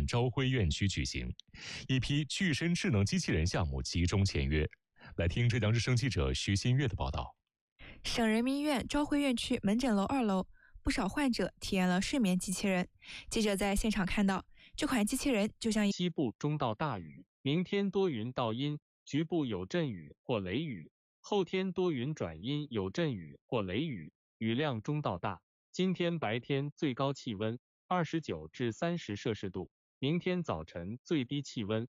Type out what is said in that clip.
院朝晖院区举行，一批具身智能机器人项目集中签约。来听浙江之声记者徐新月的报道。 省人民医院朝晖院区门诊楼2楼，不少患者体验了睡眠机器人。记者在现场看到，这款机器人就像西部中到大雨，明天多云到阴，局部有阵雨或雷雨，后天多云转阴，有阵雨或雷雨，雨量中到大。今天白天最高气温29至30摄氏度，明天早晨最低气温